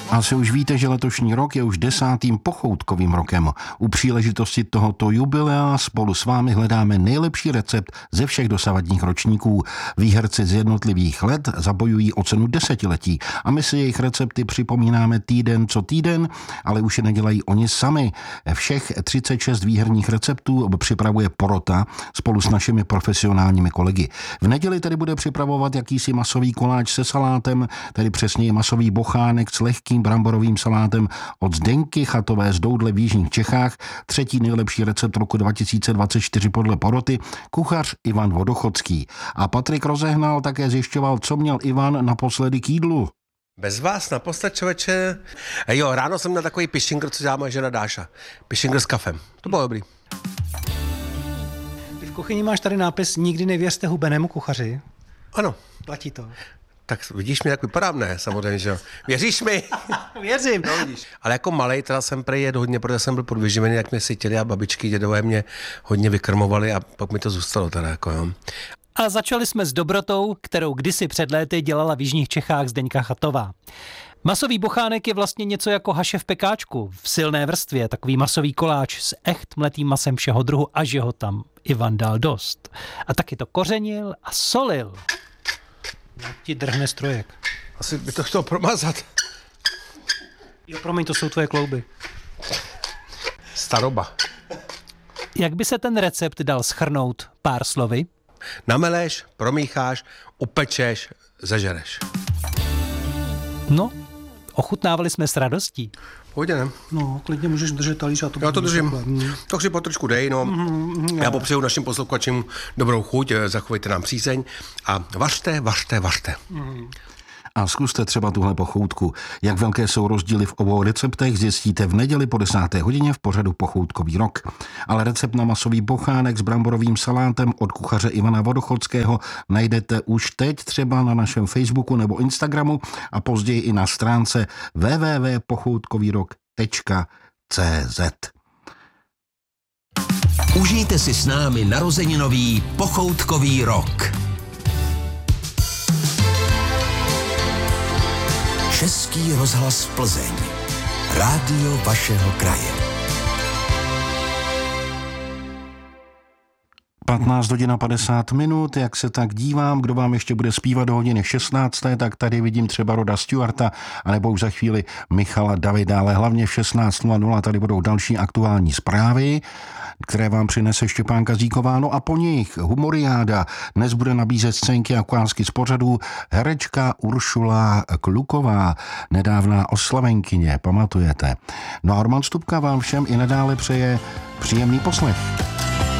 Asi už víte, že letošní rok je už 10. pochoutkovým rokem. U příležitosti tohoto jubilea spolu s vámi hledáme nejlepší recept ze všech dosavadních ročníků. Výherci z jednotlivých let zabojují o cenu desetiletí a my si jejich recepty připomínáme týden co týden, ale už je nedělají oni sami. Všech 36 výherních receptů připravuje porota spolu s našimi profesionálními kolegy. V neděli tedy bude připravovat jakýsi masový koláč se salátem, tedy přesněji masový bochánek s lehkým bramborovým salátem od Zdenky Chatové z Doudle v jižních Čechách, třetí nejlepší recept roku 2024 podle poroty, kuchař Ivan Vodochodský. A Patrik Rozehnal také zjišťoval, co měl Ivan naposledy k jídlu. Bez vás naposled, člověče. Jo, ráno jsem měl takový pišingr, co dělá moje žena Dáša. Pišingr s kafem. To bylo dobrý. Ty v kuchyni máš tady nápis Nikdy nevěřte hubenému kuchaři. Ano. Platí to. Tak vidíš mi, jak vypadám, ne? Samozřejmě, že jo. Věříš mi? Věřím. No, vidíš. Ale jako malej teda jsem prý jet hodně, protože jsem byl podvyživený, jak mě sytili a babičky, dědové mě hodně vykrmovali a pak mi to zůstalo teda, jako jo. A začali jsme s dobrotou, kterou kdysi před léty dělala v jižních Čechách Zdeňka Chatová. Masový bochánek je vlastně něco jako haše v pekáčku, v silné vrstvě, takový masový koláč s echt mletým masem všeho druhu, až jeho tam Ivan dal dost. A taky to kořenil a solil. Jak ti drhne strojek. Asi by to chtěl promazat. Jo, promiň, to jsou tvoje klouby. Staroba. Jak by se ten recept dal shrnout pár slovy? Nameleš, promícháš, upečeš, zažereš. No, ochutnávali jsme s radostí. Pojď, ne? No, klidně můžeš držet talíř a to... Já to držím. Tak si potrošku dej, no. Já popřeju našim posluchačům dobrou chuť, zachovejte nám přízeň a vařte, vařte, vařte. A zkuste třeba tuhle pochoutku. Jak velké jsou rozdíly v obou receptech, zjistíte v neděli po 10. hodině v pořadu Pochoutkový rok. Ale recept na masový bochánek s bramborovým salátem od kuchaře Ivana Vodochodského najdete už teď třeba na našem Facebooku nebo Instagramu a později i na stránce www.pochoutkovýrok.cz. Užijte si s námi narozeninový Pochoutkový rok. Český rozhlas Plzeň. Rádio vašeho kraje. 15 hodin a 50 minut, jak se tak dívám, kdo vám ještě bude zpívat do hodiny 16, tak tady vidím třeba Roda Stewarta, anebo už za chvíli Michala Davida, ale hlavně v 16:00 tady budou další aktuální zprávy, které vám přinese Štěpán Kazíková, no a po nich Humoriáda. Dnes bude nabízet scénky a ukázky z pořadu herečka Uršula Kluková, nedávná oslavenkyně, pamatujete. No a Roman Stupka vám všem i nadále přeje příjemný poslech.